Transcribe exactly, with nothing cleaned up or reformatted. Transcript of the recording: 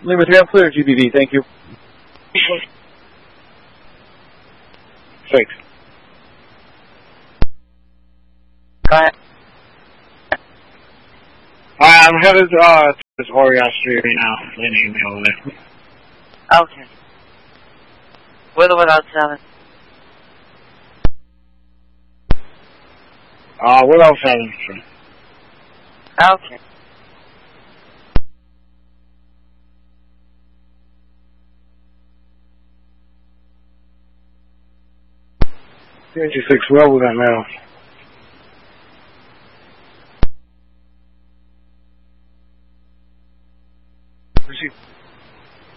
Lima three, I'm clear, G B V, thank you. Thanks. Go ahead. Hi, I'm headed uh, to this Oriole Street right now. Landing me over there. Okay. With or without seven? Uh, without seven. Okay. Ninety-six, well with that now.